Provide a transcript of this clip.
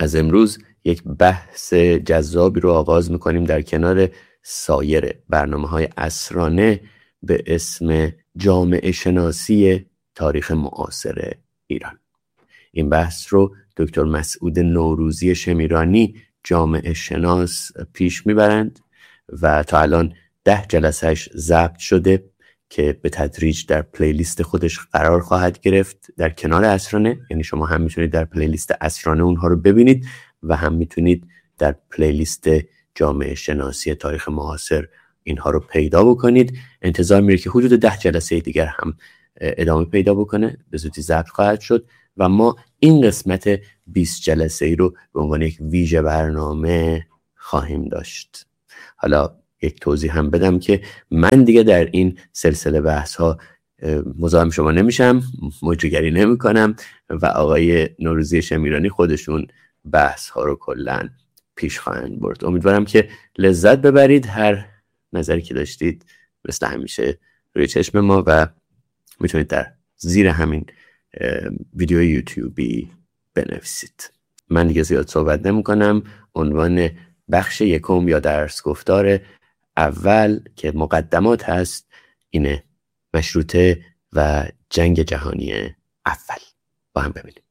از امروز یک بحث جذابی رو آغاز میکنیم در کنار سایر برنامه‌های عصرانه به اسم جامعه شناسی تاریخ معاصر ایران. این بحث رو دکتر مسعود نوروزی شمیرانی جامعه شناس پیش میبرند و تا الان 10 جلسهش ضبط شده که به تدریج در پلیلیست خودش قرار خواهد گرفت در کنار عصرانه. یعنی شما هم میتونید در پلیلیست عصرانه اونها رو ببینید و هم میتونید در پلیلیست جامعه شناسی تاریخ معاصر اینها رو پیدا بکنید. انتظار میره که حدود 10 جلسه دیگر هم ادامه پیدا بکنه، به زودی ضبط خواهد شد و ما این قسمت 20 جلسه ای رو به عنوان یک ویژه برنامه خواهیم داشت. حالا یک توضیح هم بدم که من دیگه در این سلسله بحث ها مزاحم شما نمیشم، مجریگری نمی کنم و آقای نوروزی شمیرانی خودشون بحث ها رو کلن پیش خواهند برد. امیدوارم که لذت ببرید. هر نظری که داشتید مثل همیشه روی چشم ما و میتونید در زیر همین ویدیو یوتیوبی بنویسید. من دیگه زیاد صحبت نمی کنم. عنوان بخش یکم یا درس گفتار اول که مقدمات هست اینه: مشروطه و جنگ جهانی اول. با هم ببینیم.